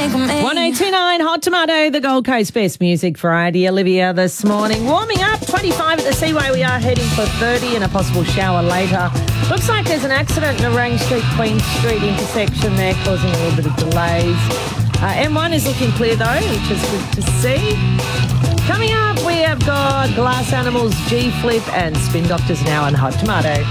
1829 Hot Tomato, the Gold Coast Best Music Variety. Olivia this morning. Warming up, 25 at the Seaway. We are heading for 30 and a possible shower later. Looks like there's an accident in the Range Street, Queen Street intersection there, causing a little bit of delays. M1 is looking clear though, which is good to see. Coming up, we have got Glass Animals, G-Flip and Spin Doctors now on Hot Tomato.